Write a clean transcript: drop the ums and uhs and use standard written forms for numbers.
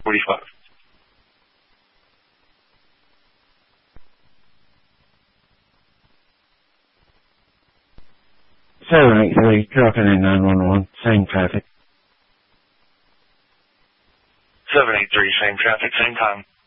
45. 783, dropping in 911, same traffic. 783, same traffic, same time.